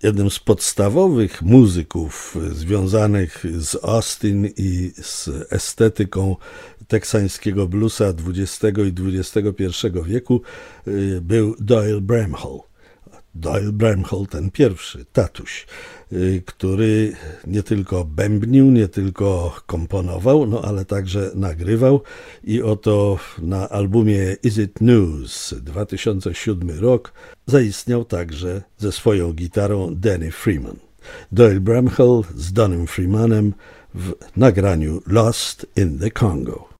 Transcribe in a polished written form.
Jednym z podstawowych muzyków związanych z Austin i z estetyką teksańskiego bluesa XX i XXI wieku był Doyle Bramhall. Doyle Bramhall, ten pierwszy, tatuś, który nie tylko bębnił, nie tylko komponował, no ale także nagrywał i oto na albumie Is It News 2007 rok zaistniał także ze swoją gitarą Danny Freeman. Doyle Bramhall z Donnym Freemanem w nagraniu Lost in the Congo.